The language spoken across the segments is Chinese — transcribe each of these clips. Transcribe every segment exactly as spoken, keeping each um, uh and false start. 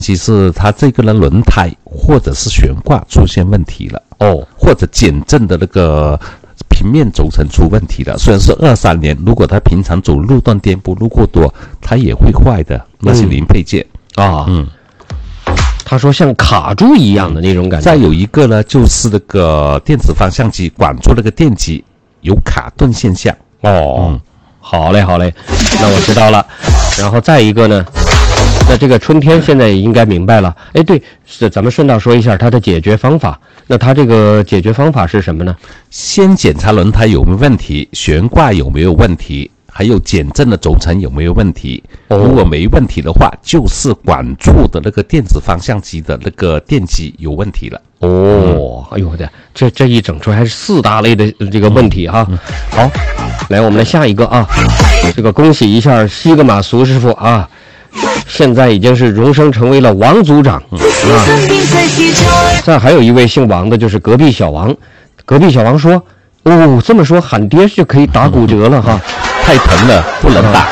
其实它这个呢轮胎或者是悬挂出现问题了哦，或者减震的那个平面轴承出问题了。虽然是二三年，如果它平常走路段颠簸路过多，它也会坏的那些零配件、 嗯、啊。嗯，他说像卡住一样的那种感觉。 再有一个呢，就是那个电子方向机管住那个电机有卡顿现象。 哦，嗯，好嘞，好嘞，那我知道了。然后再一个呢？那这个春天现在也应该明白了。哎，对，是咱们顺道说一下它的解决方法。那它这个解决方法是什么呢？ 先检查轮胎有没有问题，悬挂有没有问题，还有减震的轴承有没有问题。哦、如果没问题的话，就是管住的那个电子方向机的那个电机有问题了。 哦，哎呦我的，这这一整出还是四大类的这个问题哈。嗯、好，来我们来下一个啊，这个恭喜一下西格玛苏师傅啊。现在已经是荣升成为了王组长、嗯、啊！这还有一位姓王的，就是隔壁小王。隔壁小王说：“哦，这么说喊爹就可以打骨折了哈， 太疼了，不能打。”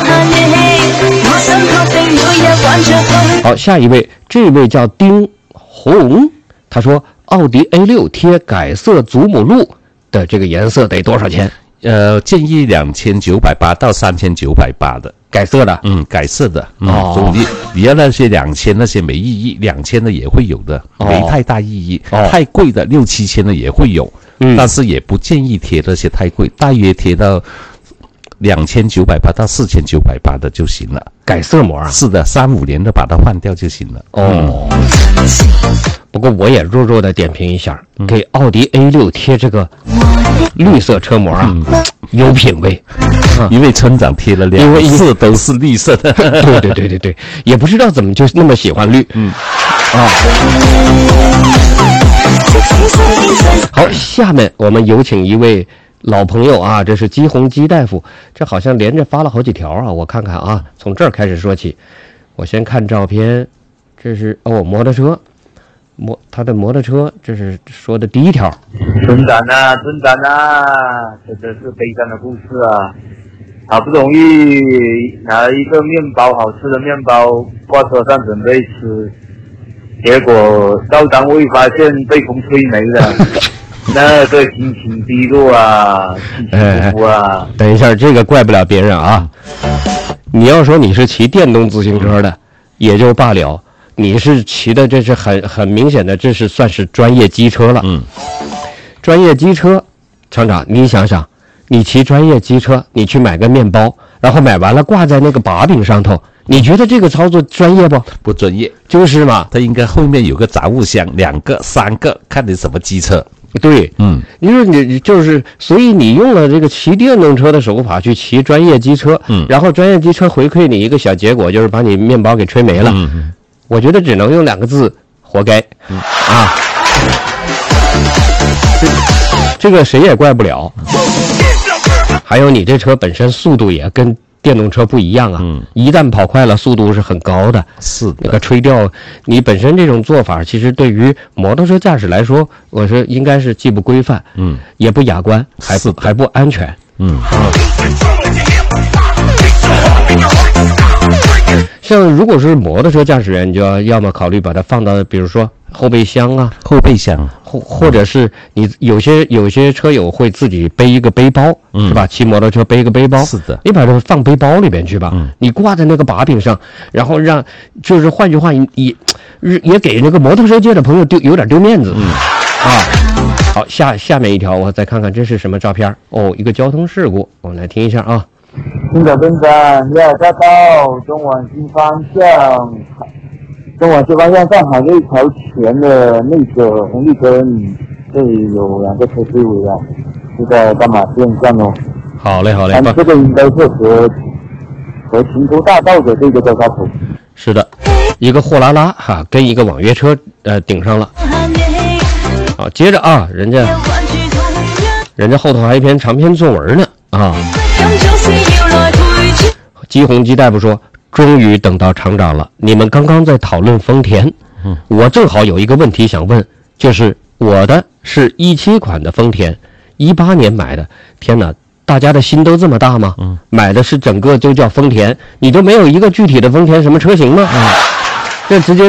好，下一位，这位叫丁红，他说：“奥迪 A 六 贴改色祖母绿的这个颜色得多少钱？” 呃，建议两千九百八到三千九百八的。 改色的， 嗯，改色的，嗯、 哦， 你你要那些两千那些没意义，两千的也会有的， 哦、 没太大意义。 哦、 太贵的六七千的也会有，嗯，但是也不建议贴那些太贵，大约贴到两千九百八到四千九百八的就行了。 改色膜啊？ 是的，三五年的把它换掉就行了。 哦，嗯、不过我也弱弱的点评一下，嗯、给奥迪 A 六 贴这个绿色车膜啊。嗯，有品位， 啊、一位村长贴了两次都是绿色的， 对对对对对，也不知道怎么就那么喜欢绿，嗯，啊，好，下面我们有请一位老朋友啊，这是姬红姬大夫，这好像连着发了好几条啊，我看看啊，从这儿开始说起，我先看照片，这是哦摩托车。摩他的摩托车，这是说的第一条。 村长啊，村长啊，这真是悲伤的故事啊！好不容易拿一个面包，好吃的面包挂车上准备吃，结果到单位发现被风吹没了，那个心情低落啊，起起伏伏啊、 哎。等一下，这个怪不了别人啊。你要说你是骑电动自行车的，也就罢了。你是骑的，这是很很明显的，这是算是专业机车了。嗯，专业机车，厂长，你想想，你骑专业机车，你去买个面包，然后买完了挂在那个把柄上头，你觉得这个操作专业不？ 不专业， 就是嘛。 它应该后面有个杂物箱，两个、三个，看你什么机车。 对，嗯，你说你就是，所以你用了这个骑电动车的手法去骑专业机车，嗯，然后专业机车回馈你一个小结果，就是把你面包给吹没了。嗯嗯，我觉得只能用两个字，活该。嗯啊，这个谁也怪不了。还有你这车本身速度也跟电动车不一样啊，嗯，一旦跑快了，速度是很高的。 是的， 那个吹掉你本身这种做法，其实对于摩托车驾驶来说，我说应该是既不规范，嗯，也不雅观，还不还不安全，嗯啊。像如果是摩托车驾驶员，你就要要么考虑把它放到，比如说后备箱啊， 后备箱， 或或者是你有些有些车友会自己背一个背包，嗯，是吧？骑摩托车背一个背包， 是的， 你把它放背包里边去吧，嗯，你挂在那个把柄上，然后让，就是换句话，也也给那个摩托车界的朋友丢有点丢面子，嗯啊。好，下下面一条，我再看看这是什么照片哦，一个交通事故，我们来听一下啊。 村长，村长，你好，大道中往西方向，中往西方向上海那条前的那个红绿灯，这里有两个车追尾啊，就在斑马线上哦。 好嘞，好嘞。 这个应该是和和秦头大道的这个交叉口。 是的，一个货拉拉哈跟一个网约车呃顶上了。好，接着啊，人家人家后头还有一篇长篇作文呢啊。姬红姬大夫说：“终于等到厂长了，你们刚刚在讨论丰田，嗯，我正好有一个问题想问，就是我的是一七款的丰田，一八年买的，天哪，大家的心都这么大吗？嗯，买的是整个就叫丰田，你都没有一个具体的丰田什么车型吗？嗯，这直接。”